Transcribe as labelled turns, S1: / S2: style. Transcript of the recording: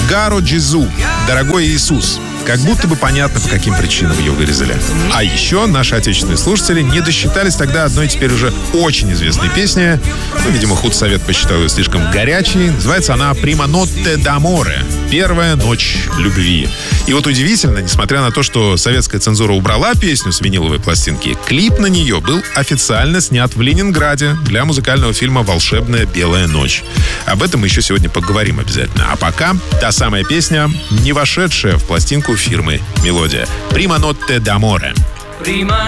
S1: Гаро Джизу, дорогой Иисус. Как будто бы понятно, по каким причинам ее вырезали. А еще наши отечественные слушатели не досчитались тогда одной теперь уже очень известной песни. Видимо, худсовет посчитал ее слишком горячей. Называется она «Prima notte d'amore» — «Первая ночь любви». И вот удивительно, несмотря на то, что советская цензура убрала песню с виниловой пластинки, клип на нее был официально снят в Ленинграде для музыкального фильма «Волшебная белая ночь». Об этом мы еще сегодня поговорим обязательно. А пока та самая песня, не вошедшая в пластинку фирмы «Мелодия». «Prima notte d'amore».